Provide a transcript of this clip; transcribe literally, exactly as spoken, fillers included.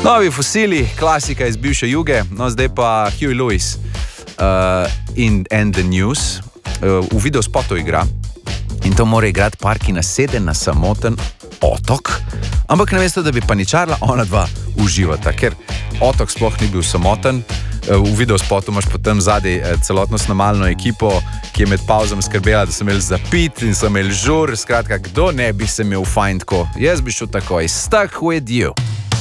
Novi fosili, klasika iz bivše Juge, no zdaj pa Huey Lewis uh, in And the News uh, v videospotu igra in to mora igrati par, ki nasede na samoten otok, ampak namesto, da bi paničarila, ona dva uživata, ker otok sploh ni bil samoten. V videospotu imaš potem zadaj celotno snemalno ekipo, ki je med pauzami skrbela, da so imeli zapit in so imeli žur, skratka, kdo ne bi se imel fajn tako, jaz bi šel takoj, stuck with you.